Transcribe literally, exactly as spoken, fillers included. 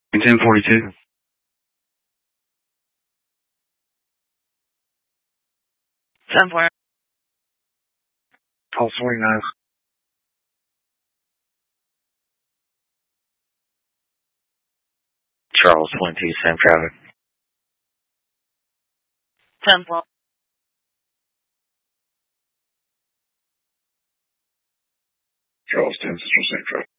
ten forty-two. ten forty. Call forty-nine. Charles twenty-two, same traffic. ten twelve. Charles ten Central, same traffic.